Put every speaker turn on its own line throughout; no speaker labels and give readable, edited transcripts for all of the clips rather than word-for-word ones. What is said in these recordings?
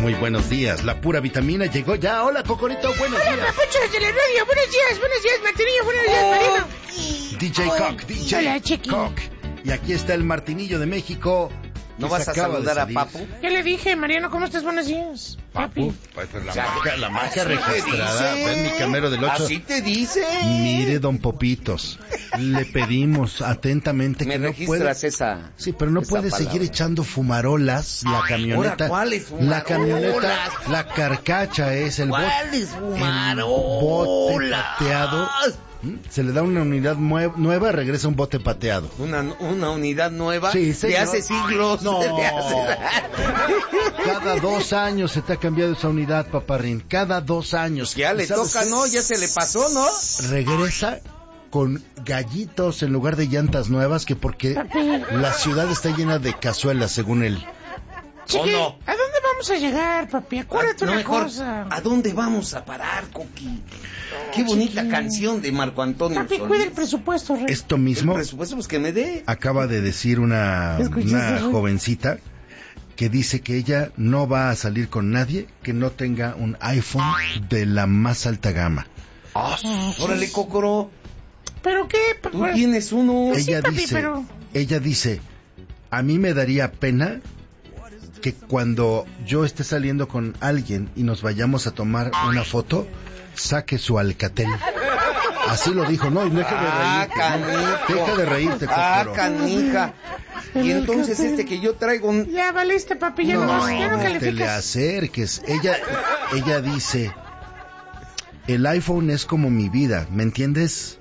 Muy buenos días. La pura vitamina llegó ya. Hola, Cocorito. Buenos días.
Hola, papuchos de la radio. Buenos días, Martinillo. Buenos días, Marino.
DJ Cock, DJ
Hola, Chiqui.
Cock. Y aquí está el Martinillo de México.
¿No vas a saludar a Papu?
Ya le dije, Mariano, ¿cómo estás? Buenos días.
Papu. Pues la marca registrada. Ven mi camero del 8.
Así te dice.
Mire, don Popitos, le pedimos atentamente que no puede...
esa.
Sí, pero no puede seguir echando fumarolas. La camioneta.
Ahora, ¿cuáles fumarolas?
La camioneta, la carcacha es el
¿Cuáles fumarolas?
bote pateado. Se le da una unidad nueva, regresa un bote pateado.
¿Una unidad nueva?
Sí,
de
señor.
hace siglos.
No.
De hace...
Cada 2 años se te ha cambiado esa unidad, paparrín. Cada 2 años.
Ya le toca,
qué?
¿no? Ya se le pasó, ¿no?
Regresa con gallitos en lugar de llantas nuevas, que porque la ciudad está llena de cazuelas, según él.
Chiqui,
¿O no?
¿a dónde vamos a llegar, papi? Acuérdate una cosa.
¿A dónde vamos a parar, Coqui? Qué bonita canción de Marco Antonio
Papi,
Solís.
cuida el presupuesto, Rey.
Esto mismo
El presupuesto, pues que me dé.
acaba de decir una jovencita que dice que ella no va a salir con nadie que no tenga un iPhone de la más alta gama.
Órale, Cocoro.
¿Pero qué?
Tú tienes uno.
Sí, papi,
Ella dice, a mí me daría pena que cuando yo esté saliendo con alguien y nos vayamos a tomar una foto, saque su Alcatel. Así lo dijo, no, y deja de reírte.
Canijo.
Deja de reírte, Cocoro.
Canija. Y entonces que yo traigo un...
Ya valiste, papi, ya no
te
calificas.
le acerques. Ella dice, el iPhone es como mi vida, ¿me entiendes?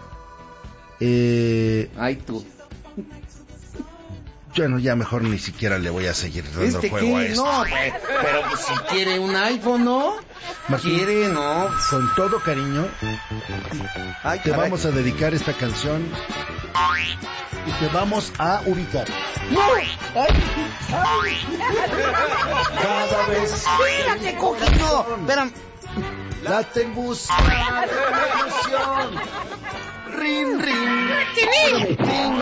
Ay, tú.
Bueno, ya mejor ni siquiera le voy a seguir dando juego a esto.
No, pero pues si quiere un iPhone, ¿no?
Martín,
Quiere, ¿no?
con todo cariño,
Ay,
te
caray.
vamos a dedicar esta canción y te vamos a ubicar. Cada vez
Espérate, Coquito. Espérame.
late en busca de revolución. Rin, rin.
Martín.
Rin,